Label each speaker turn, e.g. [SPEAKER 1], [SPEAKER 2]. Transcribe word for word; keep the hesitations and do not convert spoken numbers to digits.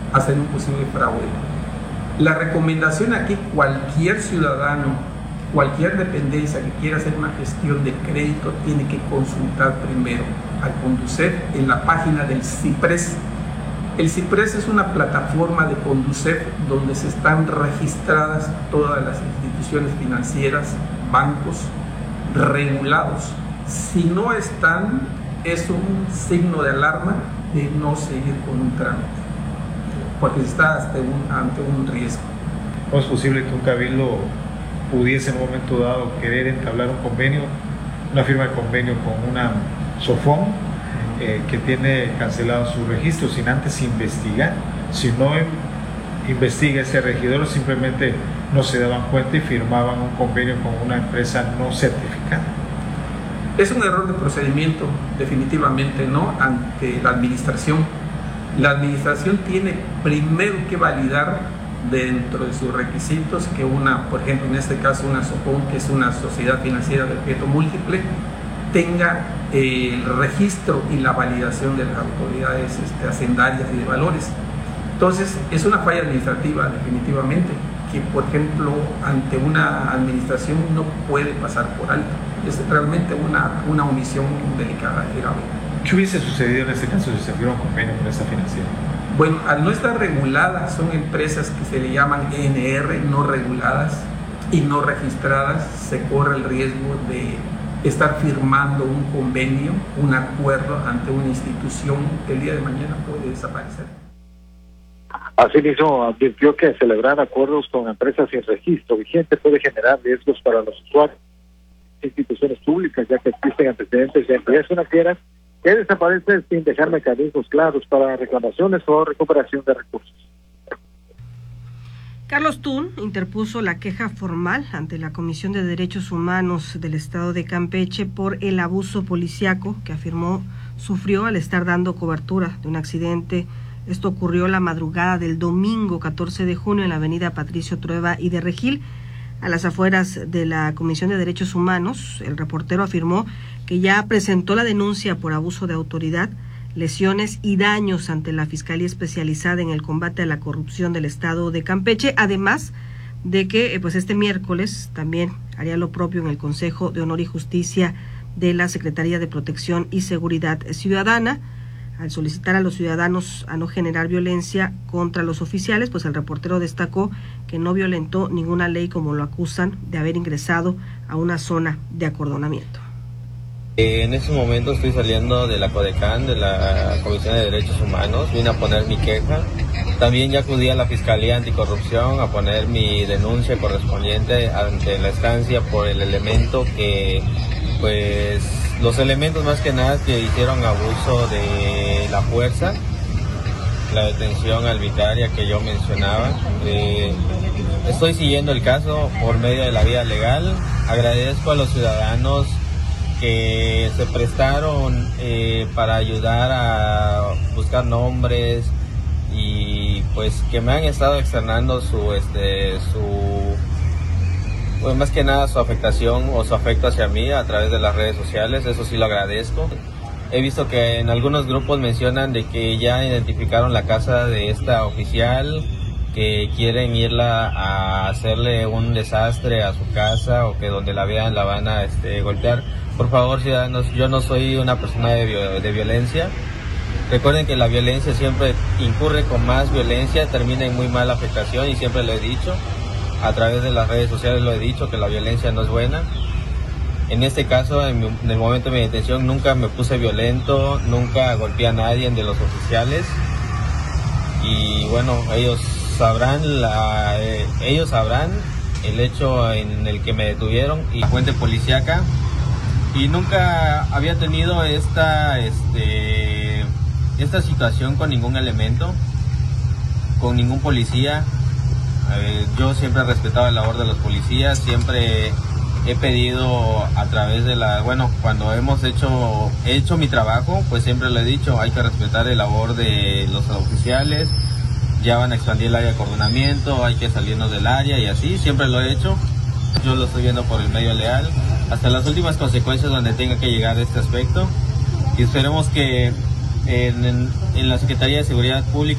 [SPEAKER 1] hacer un posible fraude. La recomendación aquí, cualquier ciudadano, cualquier dependencia que quiera hacer una gestión de crédito tiene que consultar primero al Conducef en la página del CIPRES. El CIPRES es una plataforma de Conducef donde se están registradas todas las instituciones financieras, bancos regulados. Si no están, es un signo de alarma de no seguir con un trámite, porque está ante un, ante un riesgo.
[SPEAKER 2] ¿No es posible que un cabildo pudiese en un momento dado querer entablar un convenio, una firma de convenio con una SOFOM eh, que tiene cancelado su registro sin antes investigar? Si no investiga ese regidor, simplemente no se daban cuenta y firmaban un convenio con una empresa no certificada.
[SPEAKER 1] Es un error de procedimiento, definitivamente, ¿no?, ante la administración. La administración tiene primero que validar dentro de sus requisitos que una, por ejemplo, en este caso una SOFOM, que es una sociedad financiera de objeto múltiple, tenga eh, el registro y la validación de las autoridades este, hacendarias y de valores. Entonces, es una falla administrativa, definitivamente, que, por ejemplo, ante una administración no puede pasar por alto. Es realmente una, una omisión delicada y grave.
[SPEAKER 2] ¿Qué hubiese sucedido en este caso si se firma un convenio con esta financiera?
[SPEAKER 1] Bueno, al no estar reguladas, son empresas que se le llaman E N R, no reguladas y no registradas, se corre el riesgo de estar firmando un convenio, un acuerdo ante una institución que el día de mañana puede desaparecer.
[SPEAKER 3] Asimismo, advirtió que celebrar acuerdos con empresas sin registro vigente puede generar riesgos para los usuarios de instituciones públicas, ya que existen antecedentes de empresas financieras que desaparecen sin dejar mecanismos claros para reclamaciones o recuperación de recursos.
[SPEAKER 4] Carlos Tun interpuso la queja formal ante la Comisión de Derechos Humanos del Estado de Campeche por el abuso policiaco que afirmó sufrió al estar dando cobertura de un accidente. Esto ocurrió la madrugada del domingo catorce de junio en la avenida Patricio Trueba y de Regil, a las afueras de la Comisión de Derechos Humanos. El reportero afirmó que ya presentó la denuncia por abuso de autoridad, lesiones y daños ante la Fiscalía Especializada en el Combate a la Corrupción del Estado de Campeche, además de que pues este miércoles también haría lo propio en el Consejo de Honor y Justicia de la Secretaría de Protección y Seguridad Ciudadana. Al solicitar a los ciudadanos a no generar violencia contra los oficiales, pues el reportero destacó que no violentó ninguna ley como lo acusan de haber ingresado a una zona de acordonamiento.
[SPEAKER 5] En este momento estoy saliendo de la CODECAN, de la Comisión de Derechos Humanos, vine a poner mi queja. También ya acudí a la Fiscalía Anticorrupción a poner mi denuncia correspondiente ante la estancia por el elemento que, pues, los elementos más que nada que hicieron abuso de la fuerza, la detención arbitraria que yo mencionaba. Eh, estoy siguiendo el caso por medio de la vía legal. Agradezco a los ciudadanos que se prestaron eh, para ayudar a buscar nombres y pues que me han estado externando su este su pues más que nada su afectación o su afecto hacia mí a través de las redes sociales. Eso sí lo agradezco. He visto que en algunos grupos mencionan de que ya identificaron la casa de esta oficial, que quieren irla a hacerle un desastre a su casa o que donde la vean la van a este, golpear. Por favor, ciudadanos, yo no soy una persona de, de violencia. Recuerden que la violencia siempre incurre con más violencia, termina en muy mala afectación y siempre lo he dicho. A través de las redes sociales lo he dicho, que la violencia no es buena. En este caso, en, mi, en el momento de mi detención, nunca me puse violento, nunca golpeé a nadie de los oficiales. Y bueno, ellos sabrán, la, eh, ellos sabrán el hecho en el que me detuvieron y la fuente policíaca. Y nunca había tenido esta, este, esta situación con ningún elemento, con ningún policía. Eh, yo siempre he respetado la labor de los policías, siempre he pedido a través de la, bueno, cuando hemos hecho, he hecho mi trabajo, pues siempre lo he dicho, hay que respetar la labor de los oficiales, ya van a expandir el área de acordonamiento, hay que salirnos del área y así, siempre lo he hecho. Yo lo estoy viendo por el medio leal, hasta las últimas consecuencias donde tenga que llegar este aspecto, y esperemos que en, en, en la Secretaría de Seguridad Pública